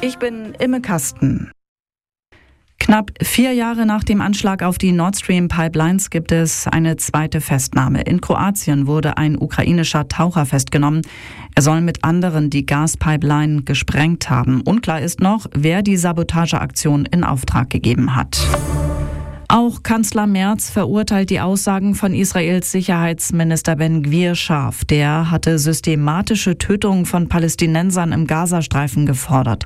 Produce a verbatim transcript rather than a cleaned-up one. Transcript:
Ich bin Imme Kasten. Knapp vier Jahre nach dem Anschlag auf die Nord Stream Pipelines gibt es eine zweite Festnahme. In Kroatien wurde ein ukrainischer Taucher festgenommen. Er soll mit anderen die Gaspipeline gesprengt haben. Unklar ist noch, wer die Sabotageaktion in Auftrag gegeben hat. Auch Kanzler Merz verurteilt die Aussagen von Israels Sicherheitsminister Ben-Gvir scharf. Der hatte systematische Tötungen von Palästinensern im Gazastreifen gefordert.